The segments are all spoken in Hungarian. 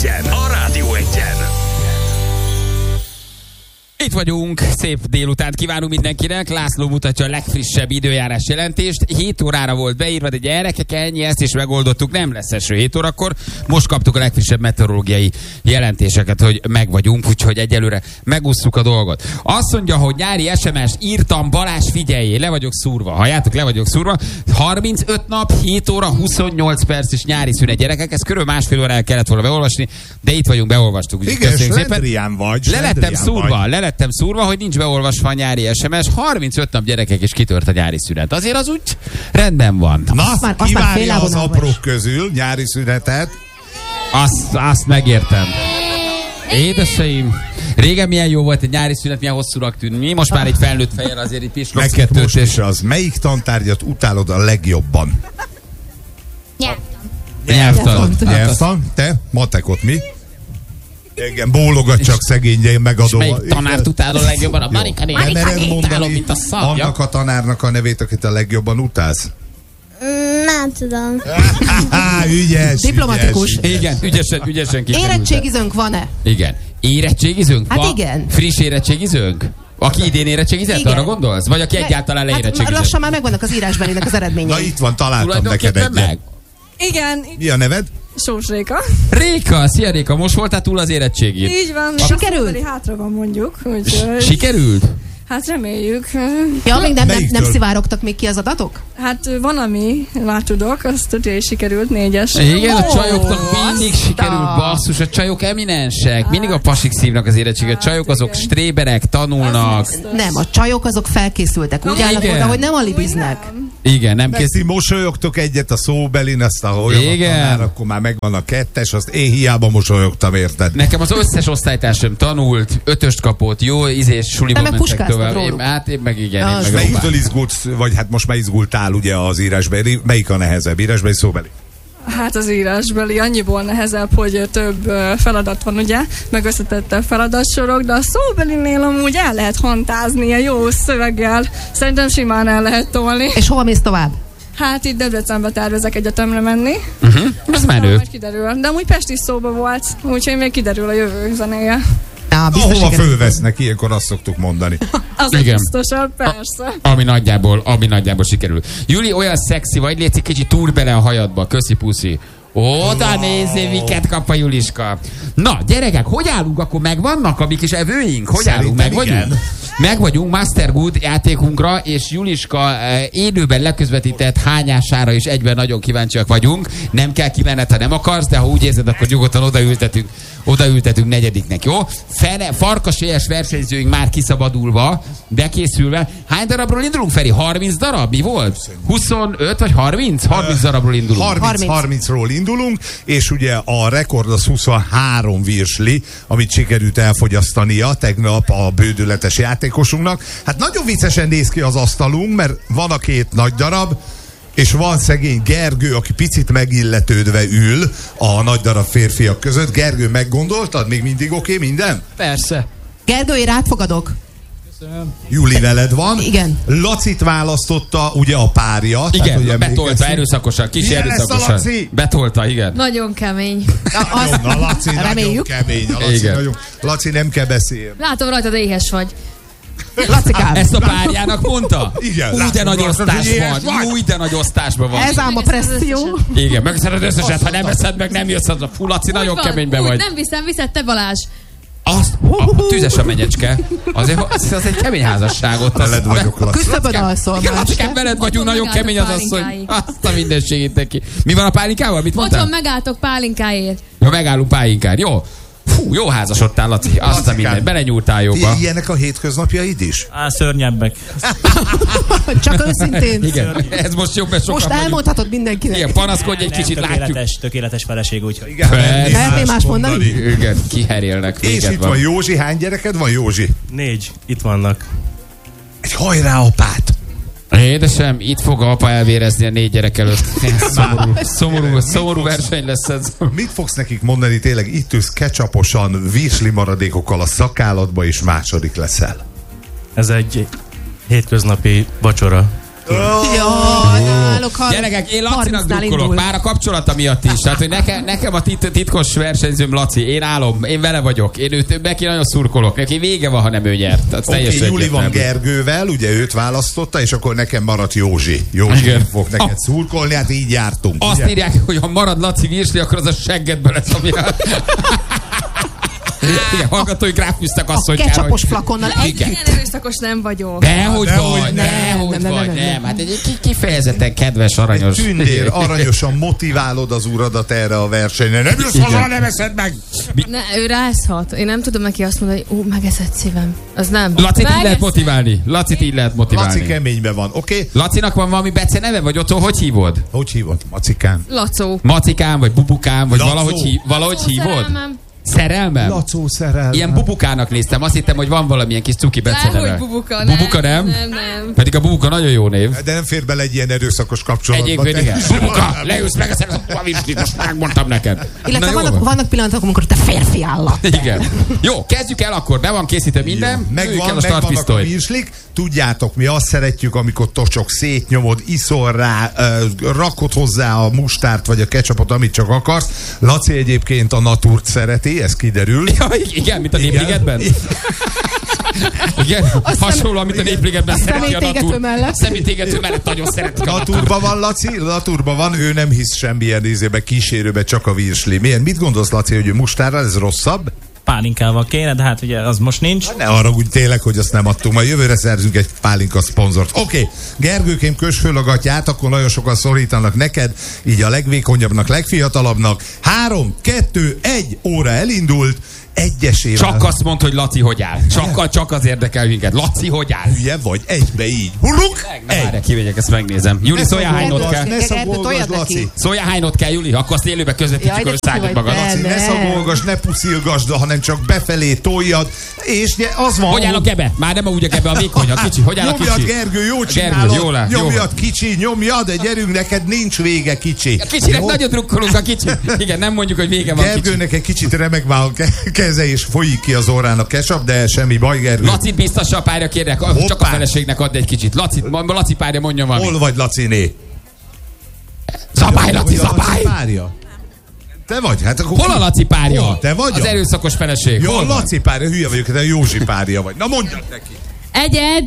Egyen, a Rádió Egyen. Itt vagyunk, szép délután kívánunk mindenkinek. László mutatja a legfrissebb időjárás jelentést. 7 órára volt beírva, de gyerekek, ennyi, ezt is megoldottuk, nem lesz eső 7 órakor. Most kaptuk a legfrissebb meteorológiai jelentéseket, hogy meg vagyunk, úgyhogy egyelőre megússzuk a dolgot. Azt mondja, hogy nyári SMS-t írtam, Balázs, figyeljé, le vagyok szúrva. Halljátok, le vagyok szúrva. 35 nap, 7 óra, 28 perc és nyári szünet, gyerekek. Ezt körülbelül másfél órára kellett volna beolvasni, de itt vagyunk, beolvastuk. Igen, slendrián vagy. Lettem szúrva, hogy nincs beolvasva a nyári SMS. 35 nap, gyerekek, és kitört a nyári szünet. Azért az úgy rendben van. Na, kivárja az aprók közül nyári szünetet? Azt megértem. Édeseim, régen milyen jó volt egy nyári szünet, milyen hosszúnak tűnt. Mi most már egy felnőtt fejjel azért itt pislogsz kettőt. És az melyik tantárgyat utálod a legjobban? Nyelvtan. Te? Matekot mi? Igen, bólogat csak szegénye, megadó. És melyik tanárt utálod a legjobban? A Marika néni utálom, mint a szarja. Annak a tanárnak a nevét, akit a legjobban utálsz? Nem tudom. Ügyes. Diplomatikus. Ügyes. Igen, ügyesen kikerült. Érettségizőnk van-e? Igen. Érettségizőnk? Hát igen. Friss érettségizőnk? Aki idén érettségizett, igen. Arra gondolsz? Vagy aki egyáltalán leérettségizett? Lassan már megvannak az írásbelinek az eredményei. Na itt van, találtam neked egyet. Meg. Igen. Mi a neved? Sós Réka. Réka, szia Réka, most voltál túl az érettségét? Így van. Sikerült? Hátra van mondjuk. Úgyhogy... Sikerült? Hát reméljük. Ja, még nem szivárogtak még ki az adatok? Hát van, ami már tudok, azt tudja, hogy sikerült 4-es. Igen, a csajoknak mindig sikerül, basszus, a csajok eminensek, mindig a pasik szívnak az érettséget. Csajok azok stréberek, tanulnak. Nem, a csajok azok felkészültek, úgy állnak oda, hogy nem alibiznek. Igen, nem kész. Ti mosolyogtok egyet a szóbelin, azt a tanár, akkor már megvan a 2-es, azt én hiába mosolyogtam, érted? Nekem az összes osztálytársam tanult, 5-öst kapott, jó ízés, suliban mentek tovább. Én meg igen. Melyiktől izgultsz, vagy hát most már izgultál ugye az írásbeli, melyik a nehezebb, írásbeli, szóbeli? Hát az írásbeli annyiból nehezebb, hogy több feladat van, ugye, meg összetettebb feladatsorok, de a szóbelinél amúgy el lehet hantázni ilyen jó szöveggel. Szerintem simán el lehet tolni. És hova mész tovább? Hát itt Debrecenbe tervezek egyetemre menni. Az menő. Majd kiderül. De amúgy Pest is szóba volt, úgyhogy még kiderül a jövő zenéje. Ahova fölvesznek, ilyenkor azt szoktuk mondani. Az igen. Biztosan, persze. Ami nagyjából sikerül. Juli, olyan szexi vagy, légy kicsit túr bele a hajadba. Köszi, puszi. Oda nézzé, miket kap a Juliska. Na, gyerekek, hogy állunk? Akkor megvannak a mi kis evőink? Hogy állunk? Meg vagyunk? Meg vagyunk Master Good játékunkra, és Juliska élőben leközvetített hányására is egyben nagyon kíváncsiak vagyunk. Nem kell kivenned, ha nem akarsz, de ha úgy érzed, akkor nyugodtan odaültetünk negyediknek, jó? Farkasélyes versenyzőink már kiszabadulva, bekészülve. Hány darabról indulunk, Feri? 30 darab? Mi volt? 25 vagy 30? 30 darabról indulunk. 30-ról indulunk, és ugye a rekord az 23 virsli, amit sikerült elfogyasztania tegnap a bődületes játékosunknak. Hát nagyon viccesen néz ki az asztalunk, mert van a 2 nagy darab, és van szegény Gergő, aki picit megilletődve ül a nagy darab férfiak között. Gergő, meggondoltad? Még mindig oké minden? Persze. Gergő, én rád fogadok. Juli veled van. Igen. Lacit választotta ugye a párja. Igen, tehát, betolta erőszakosan, kis erőszakosan. Betolta, igen. Nagyon kemény. Na, Laci nagyon kemény. Laci nem kell beszélni. Látom rajtad, éhes vagy. Lacikám. Ezt a párjának mondta? Igen. Úgy de nagy osztásban. Úgy de nagy osztásban van. Ez ám a presszió. Igen, megveszed az összeset, ha nem veszed meg, nem jössz az a Fú, Laci, nagyon keményben vagy. Nem viszed te, Balázs. Azt, tüzes a menyecske. Azért az egy kemény házasság ott. Veled vagyok, Laci. Küszöbön alszol. Igen, Lacikám, veled vagyunk, nagyon kemény az asszony. Azt a mindenségét neki. Mi van a pálinkával? Mit mondtál? Otthon megálltok pálinkáért. Ja, megállunk pálinkán, jó? Fú, jó házasodtál, Laci. Azt a minden. Belenyúltál jobba. Ilyenek a hétköznapjaid is? Szörnyebbek. Csak őszintén. Igen, ez most jobb, mert sokan most elmondhatod mindenkinek. Igen, panaszkodj egy kicsit, látjuk. Tökéletes feleség, úgyhogy. Igen, lehetné más mondani? Igen, kiherélnek. És itt van Józsi. Hány gyereked van, Józsi? 4. Itt vannak. Egy hajrá apát! Édesem, itt fog apa elvérezni a 4 gyerek előtt. Szomorú verseny lesz ez. Mit fogsz nekik mondani tényleg? Itt ülsz ketchuposan, virsli maradékokkal a szakállatba, és második leszel. Ez egy hétköznapi vacsora. Gyerekek, én Lacinak drukkolok, már a kapcsolata miatt is. Tehát, hogy nekem a titkos versenyzőm Laci, én állom, én vele vagyok. Én neki nagyon szurkolok, neki vége van, ha nem ő nyert. Oké, Juli van Gergővel, ugye őt választotta, és akkor nekem maradt Józsi. Józsi fog neked szurkolni, hát így jártunk. Azt ugye? Írják, hogy ha marad Laci virsli, akkor az a seggedből lesz, ami igen, hallgatói gráfűztek azt, hogy ketchupos flakonnal együtt. Ilyen erőszakos nem vagyok. Dehogy vagy. Nem. Hát egy kifejezetten kedves, aranyos. Tündér, aranyosan motiválod az uradat erre a versenyre. Nem jössz haza, nem eszed meg! Ne, ő rázhat. Én nem tudom neki azt mondani, hogy megeszed szívem. Az nem. Lacit így lehet motiválni. Laci keményben van, oké? Lacinak van valami Bece neve, vagy otthon hogy hívod? Hogy hívod? Macikán? Lacó. Macikán, vagy Bubukán, vagy valahogy hívod? Szerelmem? Lacó szerelmem. Ilyen bubukának néztem, azt hittem, hogy van valamilyen kis cuki beceneve. Dehogy bubuka, Bubuka nem? Nem. Pedig a bubuka nagyon jó név. De nem fér bele egy ilyen erőszakos kapcsolatba. Egyébként igen. Bubuka, leülsz meg a virslit, most megmondtam neked. Illetve vannak pillanatok, amikor te férfi állat. Igen. Jó, kezdjük el akkor, be van készítve minden. Megvannak a virslik. Tudjátok, mi azt szeretjük, amikor tocsok, szétnyomod, iszol rá, rakod hozzá a mustárt vagy a ketchupot, amit csak akarsz. Laci egyébként a natúrt szereti, ez kiderül. Ja, igen, mint a Népligetben. Igen, hasonló, amit a Népligetben szereti a natúr. A szemétégető mellett nagyon szeretik a natúrban van, Laci, natúrban van, ő nem hisz semmilyen ízébe, kísérőbe, csak a virsli. Mit gondolsz, Laci, hogy mustárral ez rosszabb? Pálinkával kéne, de hát ugye az most nincs. Ne arra úgy tényleg, hogy azt nem adtunk. Majd jövőre szerzünk egy pálinka szponzort. Oké, Gergőkém, kös föl a gatyát, akkor nagyon sokan szorítanak neked, így a legvékonyabbnak, legfiatalabbnak. 3, 2, 1 óra elindult. Egyesével. Csak azt mondd, hogy Laci hogy áll. Csak az érdekel minket. Laci hogy áll. Hülye vagy, egybe így. Hulluk! Várj, kivegyek, ezt megnézem. Juli, szóljál hánynod kell. Ne szagolgasd, Laci. Szóljál hánynod kell, Juli, akkor azt élőbe közvetítjük, hogy szálljuk magad. Laci, ne szagolgasd, ne puszilgasd, hanem csak befelé toljad. És az van. Hogy áll a gebe? Már nem úgy a gebe, a vékony, a kicsi. Hogy áll a kicsi? Nyomjad, Gergő, jó csinálod. Nyomjad, kicsi, nyomjad, de gyerünk, neked nincs vége, kicsi. A kicsinek nagyon drukkolunk, a kicsi. Igen, nem mondjuk, hogy vége van. Gergőnek egy kicsit remek már a keze és folyik ki az órának ketchup, de semmi baj, Gergő. Lacit biztassa a párja, kérlek, csak a feleségnek add egy kicsit. Laci párja mondjon valamit. Hol vagy, Laciné? Zabály, Laci, zabály! Te vagy? Hát akkor hol a Laci párja? Hol? Te vagy? Az erőszakos feleség. Jó, a Laci párja, hülye vagyok, de Józsi párja vagy. Na mondjad neki. Egyed!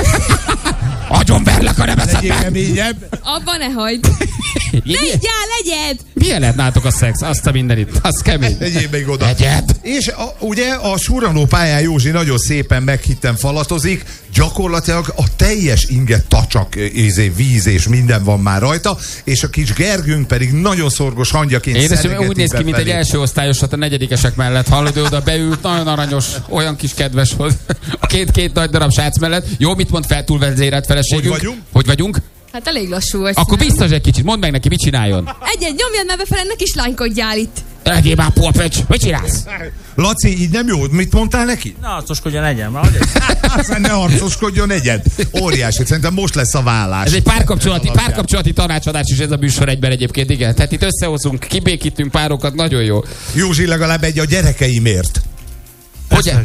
Agyon verlek, ha nem eszed meg! Keményebb. Abba ne hagyd! Legyál, egyed! Milyen lehet nálatok a szex? Azt a mindenit. Az kemény. Egyéb még oda. Egyed! És ugye a surranó pályán Józsi nagyon szépen meghitten falatozik, gyakorlatilag a teljes inget tacsak, víz és minden van már rajta, és a kis Gergőnk pedig nagyon szorgos hangyaként szeregeti úgy néz ki, mint egy első osztályosat a negyedikesek mellett. Hallod, ő oda beült, nagyon aranyos, olyan kis kedves volt. A két nagy darab srác mellett. Jó, mit mond fel túlvezérelt feleségünk? Hogy vagyunk? Hát elég lassú vagy. Akkor biztos egy kicsit, mondd meg neki, mit csináljon. Egyed, nyomjad már befelé, ne kislánykodjál itt. Legyél már pulpöcs, mit csinálsz? Laci, így nem jó, mit mondtál neki? Ne harcoskodjon, egyen már. Aztán ne harcoskodjon, egyen. Óriási, szerintem most lesz a vállás. Ez egy párkapcsolati tanácsadás is ez a műsor egyben egyébként, igen. Tehát itt összehozunk, kibékítünk párokat, nagyon jó. Józsi legalább egy a gyerekeimért. Hogy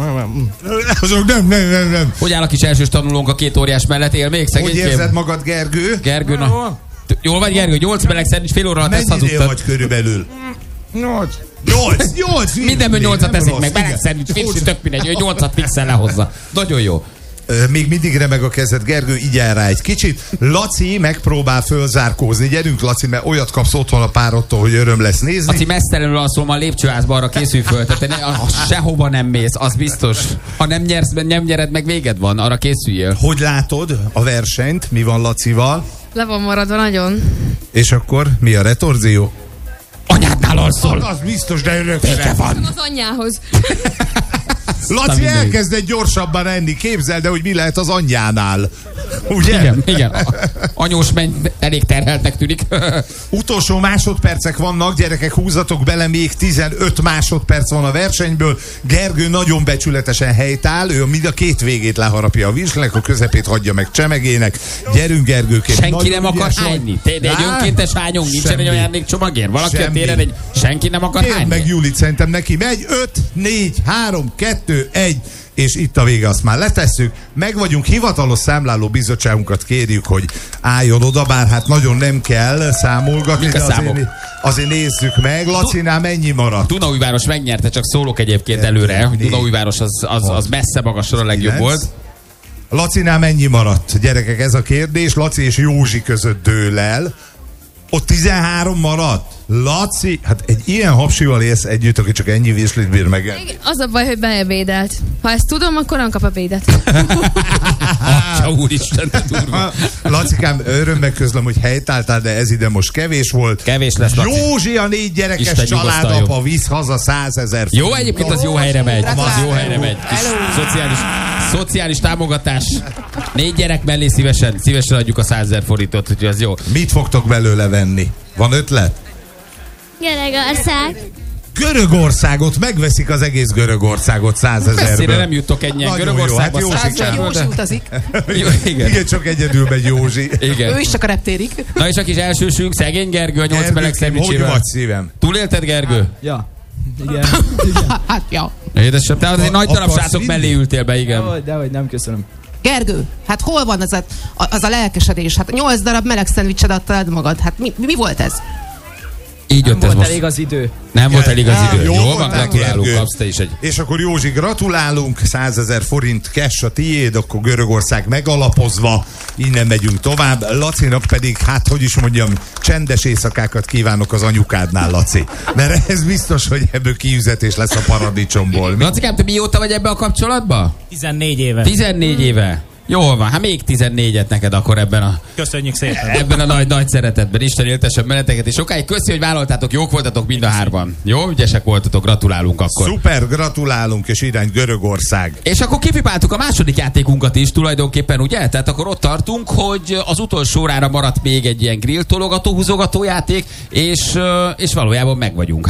nem. Hogy áll a kis elsős tanulónk a két óriás mellett? Él még szegénykém? Hogy érzed magad, Gergő? Gergő, na. Jól vagy, Gergő? 8 melegszer, nincs fél óra alatt ezt hazudtad. Mennyinél vagy körülbelül? 8. Mindenből 8-at teszik meg. Melegszer, nincs tök mindegy. 8-at fixen lehozza. Nagyon jó. Még mindig remeg a kezed, Gergő, igyál rá egy kicsit. Laci megpróbál fölzárkózni. Gyerünk, Laci, mert olyat kapsz otthon a párodtól, hogy öröm lesz nézni. Laci, mesztelenül alszom, a lépcsőházba arra készülj föl. Tehát sehova nem mész, az biztos. Ha nem nyered meg, véged van, arra készüljél. Hogy látod a versenyt? Mi van Lacival? Le van maradva nagyon. És akkor mi a retorzió? Anyádnál alszol. Az biztos, de örökre van. Az anyjához. Laci elkezdett gyorsabban enni, képzeld el, hogy mi lehet az anyjánál. Ugye? Igen. Anyós menny elég terheltnek tűnik. Utolsó másodpercek vannak, gyerekek, húzatok bele, még 15 másodperc van a versenyből. Gergő nagyon becsületesen helytáll, ő mind a két végét leharapja a virslinek, a közepét hagyja meg csemegének. Gyerünk, Gergőként. Senki nem akar hányni. Te egy önkéntes hányunk, nincsen egy ajándékcsomagért. Valaki a téren senki nem akar hányni. Meg Julit, szerintem neki megy. 5, 4, 3, 2, 2, 1, és itt a vége, azt már letesszük. Meg vagyunk, hivatalos számláló bizottságunkat kérjük, hogy álljon oda, bár hát nagyon nem kell számolgatni, de azért nézzük meg. Lacinál mennyi maradt? Dunaújváros megnyerte, csak szólok egyébként előre, hogy Dunaújváros az messze magasra a legjobb volt. Lacinál mennyi maradt? Gyerekek, ez a kérdés. Laci és Józsi között dől el. Ott 13 maradt. Laci, hát egy ilyen hapsival élsz együtt, aki csak ennyi virslit bír meg. Az a baj, hogy beebédelt. Ha ezt tudom, akkor nem kap ebédet. Atya úristen, de durva. Lacikám, örömmel közlöm, hogy helytáltál, de ez ide most kevés volt. Kevés lesz, Laci. Józsi a 4 gyerekes Isten családapa visz haza 100 000 forint. Jó, egyébként az jó helyre megy. Az jó helyre megy. Kis szociális támogatás. 4 gyerek mellé szívesen adjuk a 100 000 forintot, úgyhogy az jó. Mit fogtok belőle venni? Van ötlet? Görögország. Görögországot, megveszik az egész Görögországot 100 000-ből. Messzire nem jutok ennyien Görögországba. Hát Józsi utazik. Igen, csak egyedül megy Józsi. Igen. Ő is csak a reptérig. Na és a kis elsősünk, szegény Gergő, a 8 meleg szendvicsével. Hogy vagy szívem? Túlélted, Gergő? Ja. Igen. Hát, ja. Édesem, te azért nagy darab srácok mellé ültél be, igen. Dehogy nem, köszönöm. Gergő, hát hol van az a lelkesedés? Hát 8 darab meleg szendvicset adtad magad. Hát mi volt ez? Így jött ez Volt most. elég az idő. Nem volt elég az idő. Jó Jó volt, van, gratulálunk, kapsz te is egy. És akkor Józsi, gratulálunk, 100 000 forint cash a tiéd, akkor Görögország megalapozva, innen megyünk tovább. Lacinak pedig, hát hogy is mondjam, csendes éjszakákat kívánok az anyukádnál, Laci. Mert ez biztos, hogy ebből kiüzetés lesz a paradicsomból. Lacikám, te mióta vagy ebbe a kapcsolatban? 14 éve. 14 éve. Jól van, hát még 14-et neked akkor Köszönjük szépen. ebben a nagy szeretetben. Isten éltesen meneteket, és sokáig köszi, hogy vállaltátok, jók voltatok mind a hárman. Jó, ügyesek voltatok, gratulálunk akkor. Szuper, gratulálunk, és irány Görögország. És akkor kipipáltuk a második játékunkat is tulajdonképpen, ugye? Tehát akkor ott tartunk, hogy az utolsó órára maradt még egy ilyen grill tologató, húzogató játék, és valójában meg vagyunk.